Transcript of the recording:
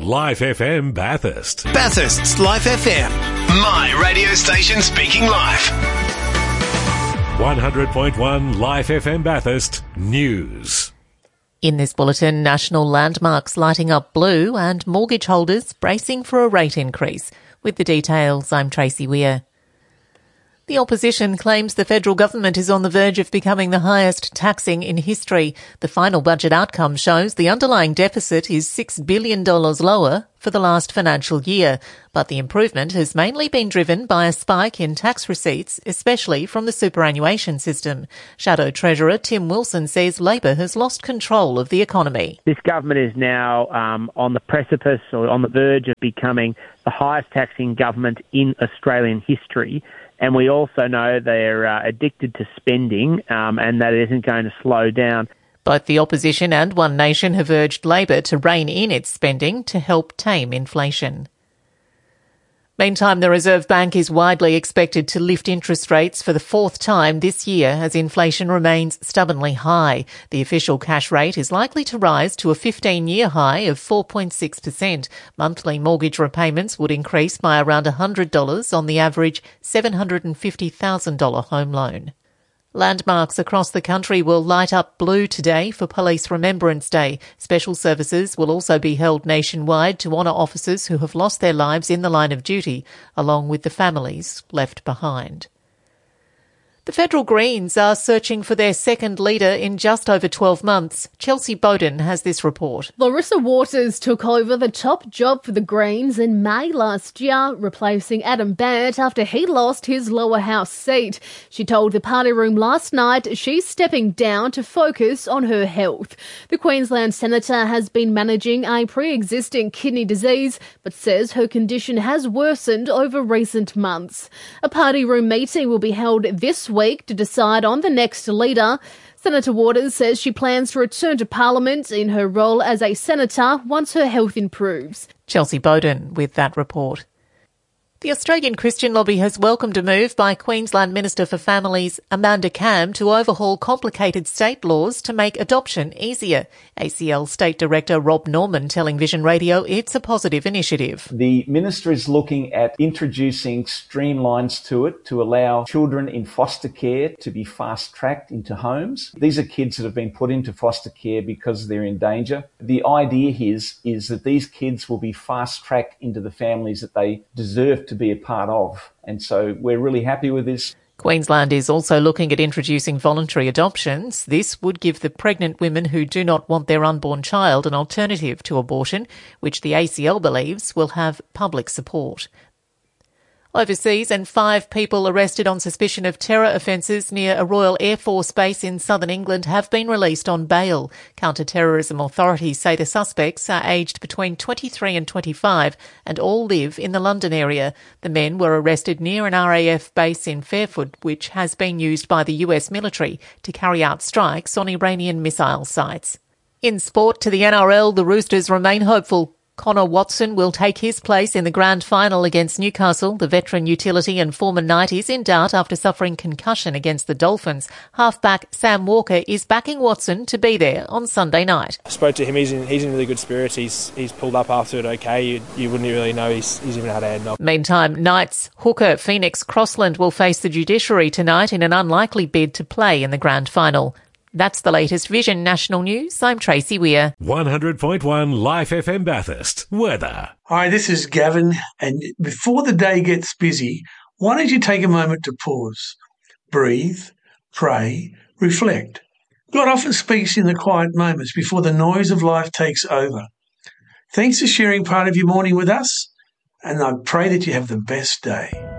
Life FM Bathurst. Bathurst's Life FM. My radio station speaking life. 100.1 Life FM Bathurst News. In this bulletin, national landmarks lighting up blue and mortgage holders bracing for a rate increase. With the details, I'm Tracy Weir. The opposition claims the federal government is on the verge of becoming the highest taxing in history. The final budget outcome shows the underlying deficit is $6 billion lower for the last financial year, but the improvement has mainly been driven by a spike in tax receipts, especially from the superannuation system. Shadow Treasurer Tim Wilson says Labor has lost control of the economy. This government is now on the precipice or on the verge of becoming the highest taxing government in Australian history. And we also know they're addicted to spending and that it isn't going to slow down. Both the opposition and One Nation have urged Labor to rein in its spending to help tame inflation. Meantime, the Reserve Bank is widely expected to lift interest rates for the fourth time this year as inflation remains stubbornly high. The official cash rate is likely to rise to a 15-year high of 4.6%. Monthly mortgage repayments would increase by around $100 on the average $750,000 home loan. Landmarks across the country will light up blue today for Police Remembrance Day. Special services will also be held nationwide to honour officers who have lost their lives in the line of duty, along with the families left behind. The Federal Greens are searching for their second leader in just over 12 months. Chelsea Bowden has this report. Larissa Waters took over the top job for the Greens in May last year, replacing Adam Bant after he lost his lower house seat. She told the party room last night she's stepping down to focus on her health. The Queensland Senator has been managing a pre-existing kidney disease, but says her condition has worsened over recent months. A party room meeting will be held this week to decide on the next leader. Senator Waters says she plans to return to Parliament in her role as a senator once her health improves. Chelsea Bowden with that report. The Australian Christian Lobby has welcomed a move by Queensland Minister for Families Amanda Cam to overhaul complicated state laws to make adoption easier. ACL State Director Rob Norman telling Vision Radio it's a positive initiative. The Minister is looking at introducing streamlines to it to allow children in foster care to be fast-tracked into homes. These are kids that have been put into foster care because they're in danger. The idea is that these kids will be fast-tracked into the families that they deserve to be a part of. And so we're really happy with this. Queensland is also looking at introducing voluntary adoptions. This would give the pregnant women who do not want their unborn child an alternative to abortion, which the ACL believes will have public support. Overseas, and 5 people arrested on suspicion of terror offences near a Royal Air Force base in southern England have been released on bail. Counter-terrorism authorities say the suspects are aged between 23 and 25 and all live in the London area. The men were arrested near an RAF base in Fairford, which has been used by the US military to carry out strikes on Iranian missile sites. In sport, to the NRL, the Roosters remain hopeful. Connor Watson will take his place in the grand final against Newcastle. The veteran utility and former Knight is in doubt after suffering concussion against the Dolphins. Halfback Sam Walker is backing Watson to be there on Sunday night. I spoke to him. He's in really good spirits. He's pulled up after it okay. You wouldn't really know he's even had a head knock. Meantime, Knights hooker Phoenix Crossland will face the judiciary tonight in an unlikely bid to play in the grand final. That's the latest Vision National News. I'm Tracy Weir. 100.1 Life FM Bathurst. Weather. Hi, this is Gavin. And before the day gets busy, why don't you take a moment to pause, breathe, pray, reflect. God often speaks in the quiet moments before the noise of life takes over. Thanks for sharing part of your morning with us, and I pray that you have the best day.